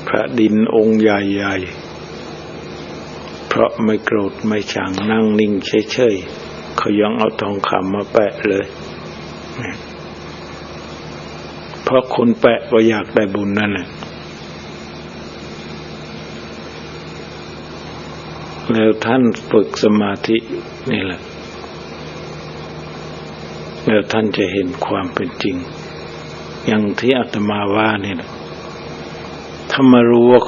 พระดินองค์ใหญ่ๆเพราะไม่โกรธไม่ชังนั่งนิ่งเฉยๆเขายังเอาทองคำมาแปะเลยเพราะคนแปะก็อยากได้บุญนั่นแหละแล้วท่านฝึกสมาธินี่แหละแล้วท่านจะเห็นความเป็นจริงอย่างที่อาตมาว่านี่แหละถ้ามารู้ว่า